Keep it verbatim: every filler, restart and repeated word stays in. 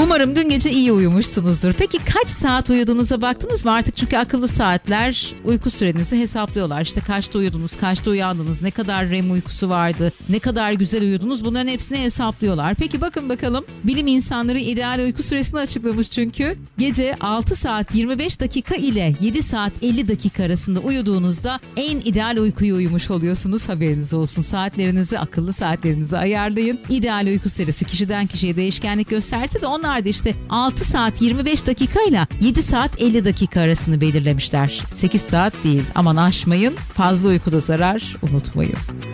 Umarım dün gece iyi uyumuşsunuzdur. Peki kaç saat uyuduğunuza baktınız mı? Artık çünkü akıllı saatler uyku sürenizi hesaplıyorlar. İşte kaçta uyudunuz, kaçta uyandınız, ne kadar R E M uykusu vardı, ne kadar güzel uyudunuz, bunların hepsini hesaplıyorlar. Peki bakın bakalım, bilim insanları ideal uyku süresini açıklamış çünkü. Gece altı saat yirmi beş dakika ile yedi saat elli dakika arasında uyuduğunuzda en ideal uykuyu uyumuş oluyorsunuz. Haberiniz olsun. Saatlerinizi, akıllı saatlerinizi ayarlayın. İdeal uyku süresi kişiden kişiye değişkenlik gösterse de onlar da işte altı saat yirmi beş dakika ile yedi saat elli dakika arasını belirlemişler. sekiz saat değil. Aman aşmayın. Fazla uykuda zarar, unutmayın.